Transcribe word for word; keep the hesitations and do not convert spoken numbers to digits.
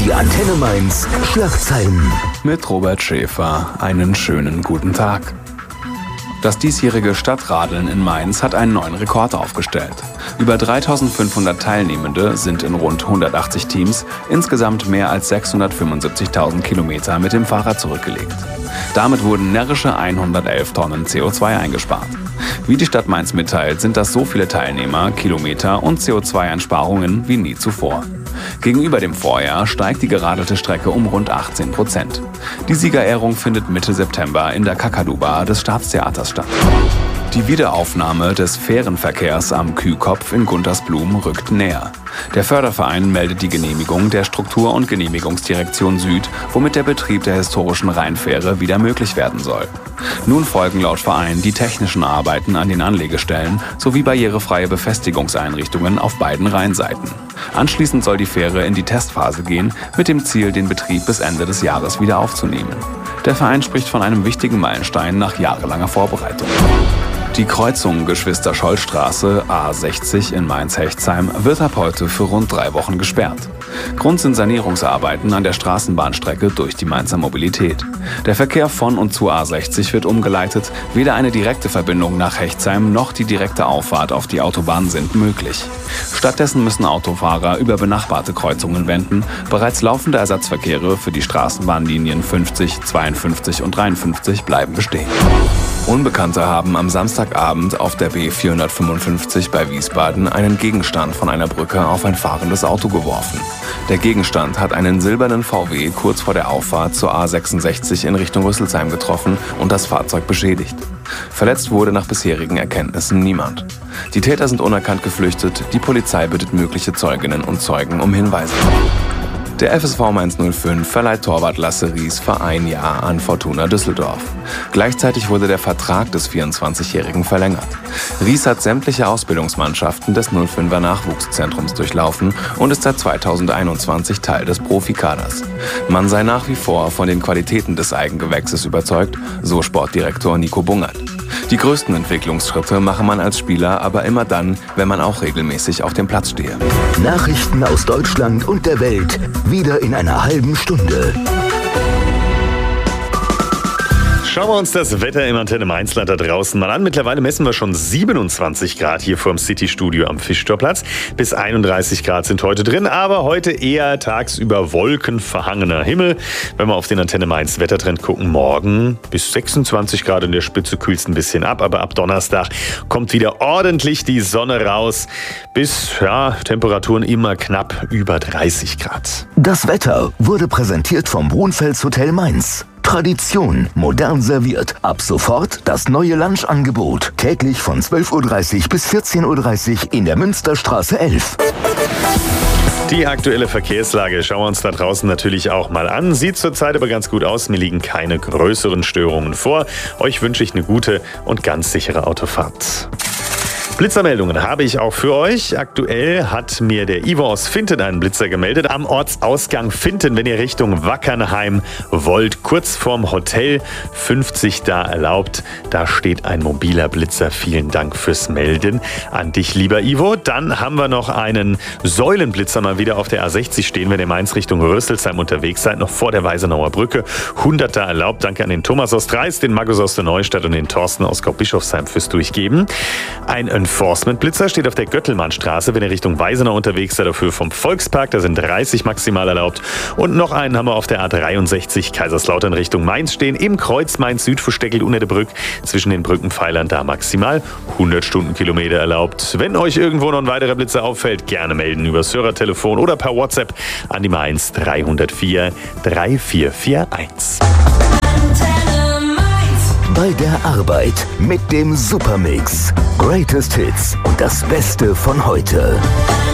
Die Antenne Mainz Schlagzeilen. Mit Robert Schäfer. Einen schönen guten Tag. Das diesjährige Stadtradeln in Mainz hat einen neuen Rekord aufgestellt. Über dreitausendfünfhundert Teilnehmende sind in rund hundertachtzig Teams insgesamt mehr als sechshundertfünfundsiebzigtausend Kilometer mit dem Fahrrad zurückgelegt. Damit wurden närrische hundertelf Tonnen C O zwei eingespart. Wie die Stadt Mainz mitteilt, sind das so viele Teilnehmer, Kilometer und C O zwei Einsparungen wie nie zuvor. Gegenüber dem Vorjahr steigt die geradelte Strecke um rund achtzehn Prozent. Die Siegerehrung findet Mitte September in der Kakadu-Bar des Staatstheaters statt. Die Wiederaufnahme des Fährenverkehrs am Kühkopf in Guntersblum rückt näher. Der Förderverein meldet die Genehmigung der Struktur- und Genehmigungsdirektion Süd, womit der Betrieb der historischen Rheinfähre wieder möglich werden soll. Nun folgen laut Verein die technischen Arbeiten an den Anlegestellen sowie barrierefreie Befestigungseinrichtungen auf beiden Rheinseiten. Anschließend soll die Fähre in die Testphase gehen, mit dem Ziel, den Betrieb bis Ende des Jahres wieder aufzunehmen. Der Verein spricht von einem wichtigen Meilenstein nach jahrelanger Vorbereitung. Die Kreuzung Geschwister-Scholl-Straße A sechzig in Mainz-Hechtsheim wird ab heute für rund drei Wochen gesperrt. Grund sind Sanierungsarbeiten an der Straßenbahnstrecke durch die Mainzer Mobilität. Der Verkehr von und zu A sechzig wird umgeleitet. Weder eine direkte Verbindung nach Hechtsheim noch die direkte Auffahrt auf die Autobahn sind möglich. Stattdessen müssen Autofahrer über benachbarte Kreuzungen wenden. Bereits laufende Ersatzverkehre für die Straßenbahnlinien fünfzig, zweiundfünfzig und dreiundfünfzig bleiben bestehen. Unbekannte haben am Samstagabend auf der B vierhundertfünfundfünfzig bei Wiesbaden einen Gegenstand von einer Brücke auf ein fahrendes Auto geworfen. Der Gegenstand hat einen silbernen V W kurz vor der Auffahrt zur A sechsundsechzig in Richtung Rüsselsheim getroffen und das Fahrzeug beschädigt. Verletzt wurde nach bisherigen Erkenntnissen niemand. Die Täter sind unerkannt geflüchtet. Die Polizei bittet mögliche Zeuginnen und Zeugen um Hinweise. Der F S V Mainz null fünf verleiht Torwart Lasse Ries für ein Jahr an Fortuna Düsseldorf. Gleichzeitig wurde der Vertrag des vierundzwanzigjährigen verlängert. Ries hat sämtliche Ausbildungsmannschaften des null fünfer Nachwuchszentrums durchlaufen und ist seit zweitausendeinundzwanzig Teil des Profikaders. Man sei nach wie vor von den Qualitäten des Eigengewächses überzeugt, so Sportdirektor Nico Bungert. Die größten Entwicklungsschritte mache man als Spieler aber immer dann, wenn man auch regelmäßig auf dem Platz stehe. Nachrichten aus Deutschland und der Welt, wieder in einer halben Stunde. Schauen wir uns das Wetter im Antenne Mainzland da draußen mal an. Mittlerweile messen wir schon siebenundzwanzig Grad hier vorm City-Studio am Fischtorplatz. Bis einunddreißig Grad sind heute drin, aber heute eher tagsüber wolkenverhangener Himmel. Wenn wir auf den Antenne Mainz Wettertrend gucken, morgen bis sechsundzwanzig Grad in der Spitze, kühlst ein bisschen ab, aber ab Donnerstag kommt wieder ordentlich die Sonne raus. Bis, ja, Temperaturen immer knapp über dreißig Grad. Das Wetter wurde präsentiert vom Brunfels Hotel Mainz. Tradition, modern serviert. Ab sofort das neue Lunchangebot. Täglich von zwölf Uhr dreißig bis vierzehn Uhr dreißig in der Münsterstraße elf. Die aktuelle Verkehrslage schauen wir uns da draußen natürlich auch mal an. Sieht zurzeit aber ganz gut aus. Mir liegen keine größeren Störungen vor. Euch wünsche ich eine gute und ganz sichere Autofahrt. Blitzermeldungen habe ich auch für euch. Aktuell hat mir der Ivo aus Finten einen Blitzer gemeldet. Am Ortsausgang Finten, wenn ihr Richtung Wackernheim wollt, kurz vorm Hotel fünfzig da erlaubt. Da steht ein mobiler Blitzer. Vielen Dank fürs Melden an dich, lieber Ivo. Dann haben wir noch einen Säulenblitzer mal wieder auf der A sechzig stehen, wenn ihr Mainz Richtung Rösselsheim unterwegs seid, noch vor der Weisenauer Brücke. hundert da erlaubt. Danke an den Thomas aus Dreis, den Markus aus der Neustadt und den Thorsten aus Gau-Bischofsheim fürs Durchgeben. Ein Enforcement-Blitzer steht auf der Göttelmannstraße, wenn ihr Richtung Weisenau unterwegs seid, dafür vom Volkspark, da sind dreißig maximal erlaubt. Und noch einen haben wir auf der A dreiundsechzig Kaiserslautern Richtung Mainz stehen, im Kreuz Mainz-Süd für Steckel-Unnedebrück, zwischen den Brückenpfeilern da maximal hundert Stundenkilometer erlaubt. Wenn euch irgendwo noch ein weiterer Blitzer auffällt, gerne melden über das Hörertelefon oder per WhatsApp an die Mainz drei null vier drei vier vier eins. Bei der Arbeit mit dem Supermix. Greatest Hits und das Beste von heute.